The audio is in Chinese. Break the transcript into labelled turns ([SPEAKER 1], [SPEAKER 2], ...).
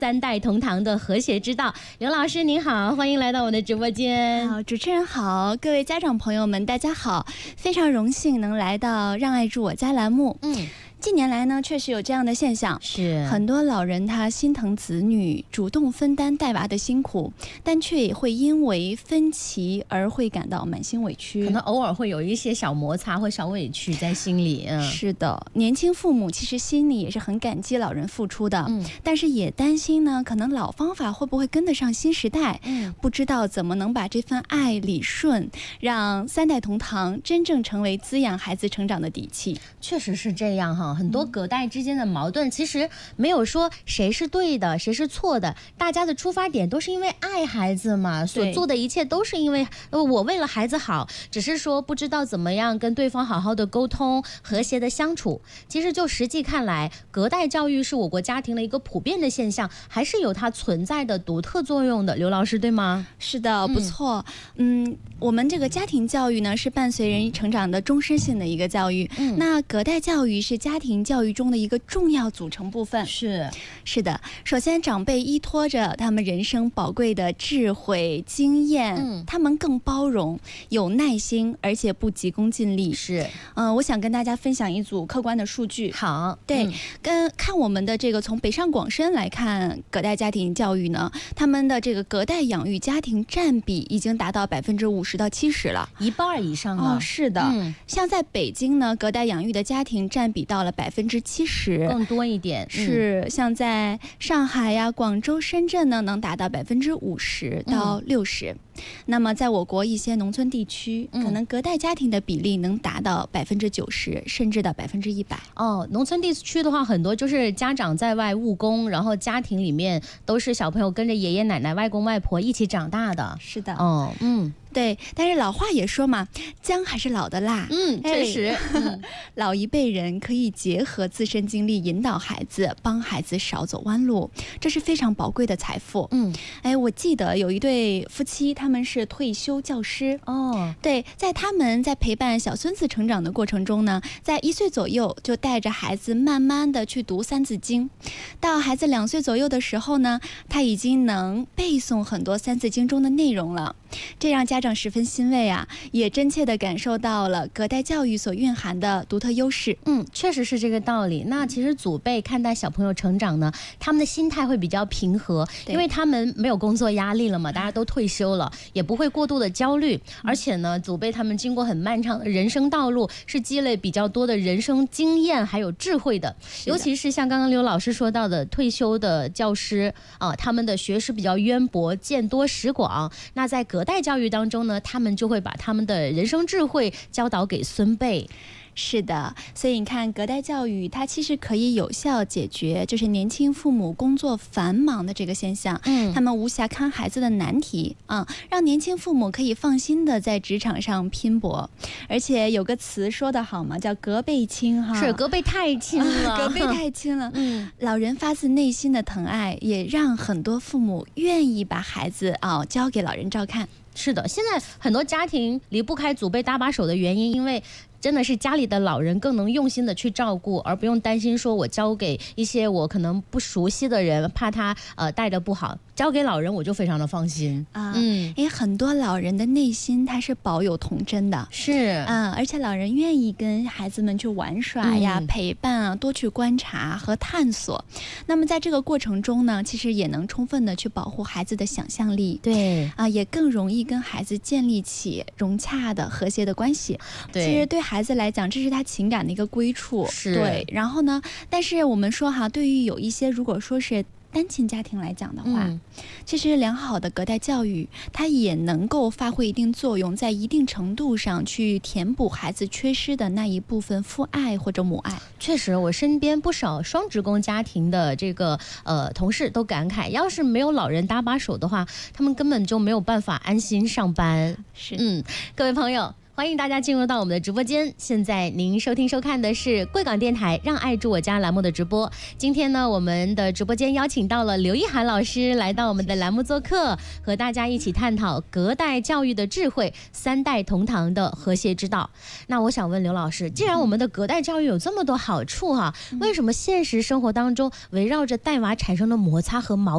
[SPEAKER 1] 三代同堂的和谐之道。刘老师您好，欢迎来到我的直播间。
[SPEAKER 2] 好，主持人好，各位家长朋友们大家好，非常荣幸能来到让爱住我家栏目。近年来呢，确实有这样的现象，
[SPEAKER 1] 是
[SPEAKER 2] 很多老人他心疼子女，主动分担带娃的辛苦，但却也会因为分歧而会感到满心委屈，
[SPEAKER 1] 可能偶尔会有一些小摩擦或小委屈在心里。
[SPEAKER 2] 是的，年轻父母其实心里也是很感激老人付出的，但是也担心呢，可能老方法会不会跟得上新时代，不知道怎么能把这份爱理顺，让三代同堂真正成为滋养孩子成长的底气。
[SPEAKER 1] 确实是这样哈，很多隔代之间的矛盾其实没有说谁是对的谁是错的，大家的出发点都是因为爱孩子嘛，所做的一切都是因为我为了孩子好，只是说不知道怎么样跟对方好好的沟通，和谐的相处。其实就实际看来，隔代教育是我国家庭的一个普遍的现象，还是有它存在的独特作用的。刘老师对吗？
[SPEAKER 2] 是的，不错。我们这个家庭教育呢，是伴随人成长的终身性的一个教育。那隔代教育是家庭教育中的一个重要组成部分。是的，首先长辈依托着他们人生宝贵的智慧经验，他们更包容有耐心，而且不急功近利。我想跟大家分享一组客观的数据。
[SPEAKER 1] 好，
[SPEAKER 2] 对，看我们的这个从北上广深来看隔代家庭教育呢，他们的这个隔代养育家庭占比已经达到50%到70%了，
[SPEAKER 1] 一半以上了。
[SPEAKER 2] 是的，像在北京呢，隔代养育的家庭占比到了70%，
[SPEAKER 1] 更多一点。
[SPEAKER 2] 是像在上海呀、广州、深圳呢，能达到50%到60%。那么在我国一些农村地区，可能隔代家庭的比例能达到90%，甚至到100%。
[SPEAKER 1] 农村地区的话，很多就是家长在外务工，然后家庭里面都是小朋友跟着爷爷奶奶、外公外婆一起长大的。
[SPEAKER 2] 是的。对，但是老话也说嘛，姜还是老的辣。
[SPEAKER 1] 确实。
[SPEAKER 2] 老一辈人可以结合自身经历引导孩子，帮孩子少走弯路，这是非常宝贵的财富。我记得有一对夫妻，他们是退休教师。对，在他们在陪伴小孙子成长的过程中呢，在1岁左右就带着孩子慢慢的去读三字经，到孩子2岁左右的时候呢，他已经能背诵很多三字经中的内容了，这让家长十分欣慰啊，也真切地感受到了隔代教育所蕴含的独特优势。
[SPEAKER 1] 确实是这个道理。那其实祖辈看待小朋友成长呢，他们的心态会比较平和，因为他们没有工作压力了嘛，大家都退休了，也不会过度的焦虑。而且呢，祖辈他们经过很漫长的人生道路，是积累比较多的人生经验还有智慧的。尤其是像刚刚刘老师说到的退休的教师他们的学识比较渊博，见多识广。那在隔代教育当中呢，他们就会把他们的人生智慧教导给孙辈。
[SPEAKER 2] 是的，所以你看隔代教育它其实可以有效解决就是年轻父母工作繁忙的这个现象，他们无暇看孩子的难题让年轻父母可以放心的在职场上拼搏。而且有个词说得好嘛，叫隔辈亲哈。
[SPEAKER 1] 是，隔辈太亲了。
[SPEAKER 2] 隔辈太亲了。老人发自内心的疼爱，也让很多父母愿意把孩子交给老人照看。
[SPEAKER 1] 是的，现在很多家庭离不开祖辈搭把手的原因，因为真的是家里的老人更能用心的去照顾，而不用担心说我交给一些我可能不熟悉的人，怕他带得不好。交给老人我就非常的放心
[SPEAKER 2] 因为很多老人的内心他是保有童真的。而且老人愿意跟孩子们去玩耍呀、陪伴多去观察和探索。那么在这个过程中呢，其实也能充分的去保护孩子的想象力。也更容易跟孩子建立起融洽的和谐的关系。其实对孩子来讲，这是他情感的一个归处。对，然后呢，但是我们说对于有一些如果说是单亲家庭来讲的话，其实良好的隔代教育它也能够发挥一定作用，在一定程度上去填补孩子缺失的那一部分父爱或者母爱。
[SPEAKER 1] 确实，我身边不少双职工家庭的这个同事都感慨，要是没有老人搭把手的话，他们根本就没有办法安心上班。各位朋友，欢迎大家进入到我们的直播间。现在您收听收看的是贵港电台让爱住我家栏目的直播。今天呢，我们的直播间邀请到了刘一涵老师来到我们的栏目做客，和大家一起探讨隔代教育的智慧，三代同堂的和谐之道。那我想问刘老师，既然我们的隔代教育有这么多好处为什么现实生活当中围绕着带娃产生的摩擦和矛盾